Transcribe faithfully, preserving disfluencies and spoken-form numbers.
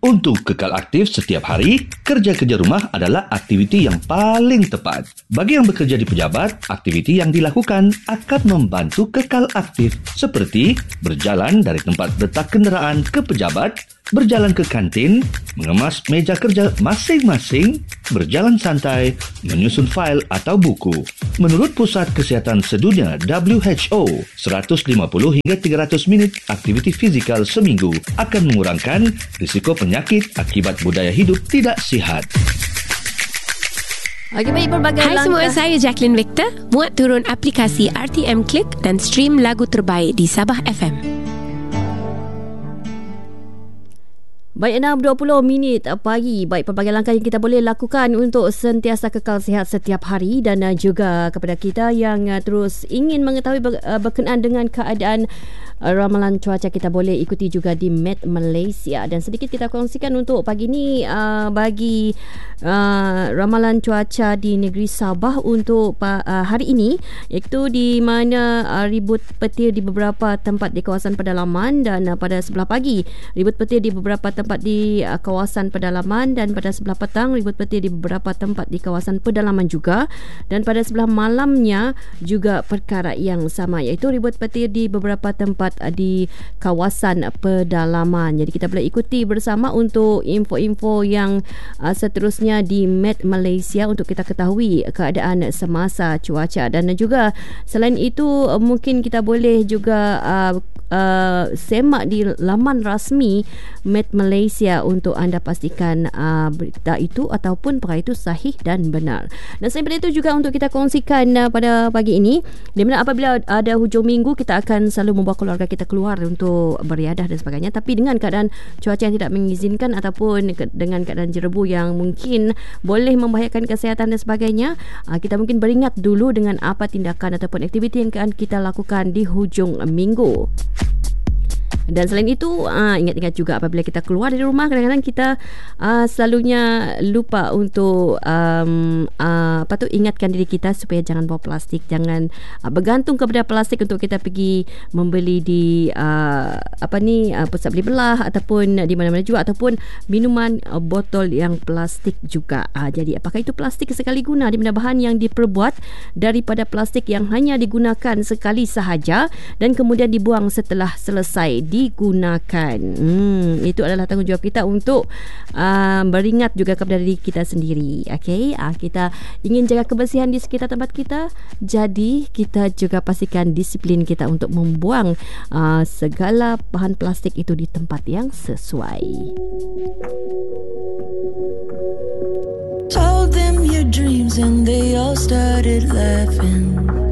Untuk kekal aktif setiap hari, kerja-kerja rumah adalah aktiviti yang paling tepat. Bagi yang bekerja di pejabat, aktiviti yang dilakukan akan membantu kekal aktif seperti berjalan dari tempat letak kenderaan ke pejabat, berjalan ke kantin, mengemas meja kerja masing-masing, berjalan santai, menyusun fail atau buku. Menurut Pusat Kesihatan Sedunia W H O, seratus lima puluh hingga tiga ratus minit aktiviti fizikal seminggu akan mengurangkan risiko penyakit akibat budaya hidup tidak sihat. Okay, baik, pelbagai Hai langkah. semua, saya Jacqueline Victor. Muat turun aplikasi R T M Click dan stream lagu terbaik di Sabah F M. Baik, enam dua puluh minit pagi. Baik, pelbagai langkah yang kita boleh lakukan untuk sentiasa kekal sihat setiap hari, dan uh, juga kepada kita yang uh, terus ingin mengetahui ber, uh, berkenaan dengan keadaan uh, ramalan cuaca, kita boleh ikuti juga di Met Malaysia. Dan sedikit kita kongsikan untuk pagi ni uh, bagi uh, ramalan cuaca di negeri Sabah untuk uh, hari ini, iaitu di mana uh, ribut petir di beberapa tempat di kawasan pedalaman, dan uh, pada sebelah pagi ribut petir di beberapa tempat di uh, kawasan pedalaman, dan pada sebelah petang ribut petir di beberapa tempat di kawasan pedalaman juga, dan pada sebelah malamnya juga perkara yang sama, iaitu ribut petir di beberapa tempat uh, di kawasan pedalaman. Jadi kita boleh ikuti bersama untuk info-info yang uh, seterusnya di Met Malaysia untuk kita ketahui keadaan semasa cuaca. Dan juga selain itu uh, mungkin kita boleh juga uh, uh, semak di laman rasmi Met Malaysia untuk anda pastikan uh, berita itu ataupun perkara itu sahih dan benar. Dan selain daripada itu juga untuk kita kongsikan uh, pada pagi ini, di mana apabila ada hujung minggu kita akan selalu membawa keluarga kita keluar untuk beriadah dan sebagainya, tapi dengan keadaan cuaca yang tidak mengizinkan ataupun ke- dengan keadaan jerebu yang mungkin boleh membahayakan kesihatan dan sebagainya, uh, kita mungkin beringat dulu dengan apa tindakan ataupun aktiviti yang akan kita lakukan di hujung minggu. Dan selain itu, uh, ingat-ingat juga apabila kita keluar dari rumah, kadang-kadang kita uh, selalunya lupa untuk um, uh, apa tu ingatkan diri kita supaya jangan bawa plastik, jangan uh, bergantung kepada plastik untuk kita pergi membeli di uh, apa ni uh, pusat beli belah ataupun di mana-mana juga, ataupun minuman uh, botol yang plastik juga. Uh, jadi apakah itu plastik sekali guna, di mana bahan yang diperbuat daripada plastik yang hanya digunakan sekali sahaja dan kemudian dibuang setelah selesai digunakan. Hmm, itu adalah tanggungjawab kita untuk uh, beringat juga kepada diri kita sendiri. Okey, uh, kita ingin jaga kebersihan di sekitar tempat kita, jadi kita juga pastikan disiplin kita untuk membuang uh, segala bahan plastik itu di tempat yang sesuai. Told them your dreams and they all started laughing.